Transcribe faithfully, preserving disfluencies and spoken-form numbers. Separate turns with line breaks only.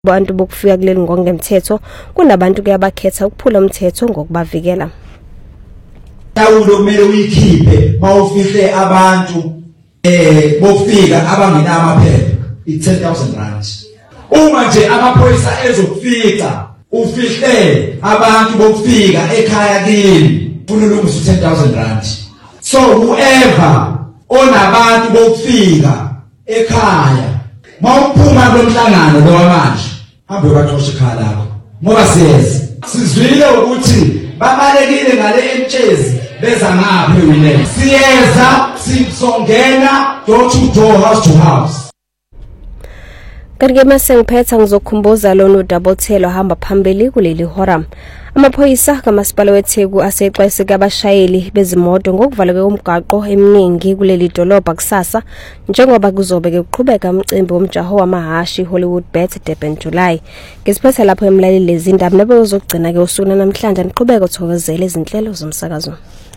Abantu bokufika kuleli ngokungemthetho kunabantu ke abakhetha ukuphula umthetho ngokubavikela.
Tawulo kumele uyikhiphe mawufihle abantu eh bofika abangena amaphepha i ten thousand rand. Uma nje amaphoyisa ezofika ufihle abantu bofika ekhaya kini funulungisa u ten thousand rand. So whoever onabantu bofika ekhaya mawuphuma kulomhlangano lo manje hambe baxoxe ekhaya lakho ngoba siyeza sizwile ukuthi babalekile ngale entshezi beza ngaphi wena siyeza sisongena door to door house to house.
Kanti mase ngiphetha ngizokhumbuza lo no double tail ohamba phambili kuleli hora. Amaphoyisa kamasipala weTheku asexwayise abashayeli bezimoto ngokuvaleka komgaqo eminingi kuleli dolobha kusasa njengoba kuzobe kuqhubeka umcimbi womjaho wamahashi Hollywood Bet Durban July. Ngesiphethe lapho emlaleli lezindaba nabo uzogcina ke usuna namhlanje niqhubeka uthokozela izinhlelo zomsakazo.